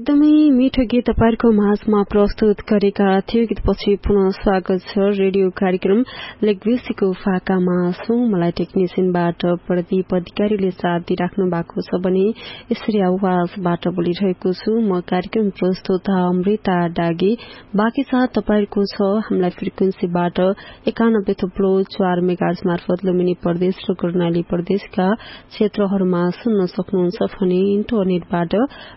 एकदमै मिठो गीत तपाईहरुको माझमा प्रस्तुत गरेका थियो। गीतपछि पुनः स्वागत छ रेडियो कार्यक्रम लेकबिसीको फाकामा छौं। मलाई टेक्निशियनबाट प्रदीप अधिकारीले साथ दिइराख्नु भएको छ भने यसरी आवाजबाट बोलिरहेको छु म कार्यक्रम प्रस्तुता अमृता डागे। बाँकी साथ तपाईहरुको छ हामीलाई फ्रिक्वेन्सीबाट 91.4 मेगाहर्ज मार्फत लुम्बिनी प्रदेश र कर्णाली प्रदेशका क्षेत्रहरूमा सुन्न सक्नुहुन्छ भने इन्टरनेटबाट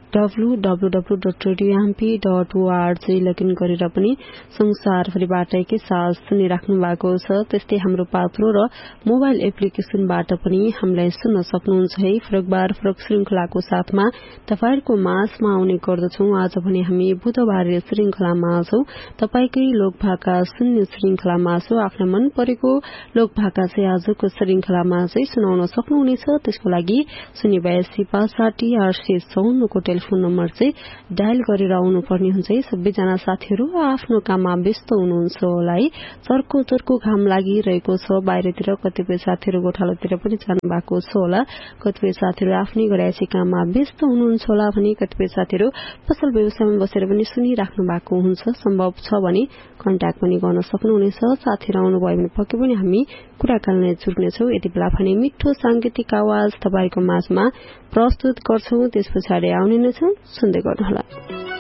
www.radiomp.org लगइन गरेर पनि संसारभरिबाट एकैसाथ सुनिराख्नु भएको छ। त्यस्तै हाम्रो पात्रो र मोबाइल एप्लिकेशनबाट पनि हामीलाई सुन्न सक्नुहुन्छ है। फरकबार फरक श्रृंखलाको साथमा तपाईहरुको माझमा आउने गर्दछौं। आज भने हामी बुधबार श्रृंखलामा छौं। तपाईकै लोकभाका सुन्ने श्रृंखलामा छौं। आफ्नो मन परेको लोकभाका चाहिँ आजको श्रृंखलामा चाहिँ सुनाउन सक्नुहुनेछ। त्यसको लागि 08265 को टेलिफोन नम्बर चाहिँ डायल गरेर आउनु पर्ने हुन्छ है। सबैजना साथीहरु आफ्नो काममा व्यस्त हुनुहुन्छ होला है। चर्को चर्को घाम लागिरहेको छ बाहिरतिर। कतिपय साथीहरु गोठालोतिर पनि जानु भएको छ होला। कतिपय साथीहरु आफ्नै गराएसी काममा व्यस्त हुनुहुन्छ होला भने कतिपय साथीहरु पसल व्यवसायमा बसेर पनि सुनिराख्नु भएको हुन्छ। सम्भव छ भने कन्ट्याक्ट पनि गर्न सक्नुहुनेछ। साथीहरु आउनु भयो भने पक्कै पनि हामी कुराकानीले जुट्नेछौं। यति बेला भने मिठो सांगीतिक आवाज तपाईको माझमा प्रस्तुत गर्छौं। त्यसपछि आउने नै छौं। सुन्दै गर्नुहोला।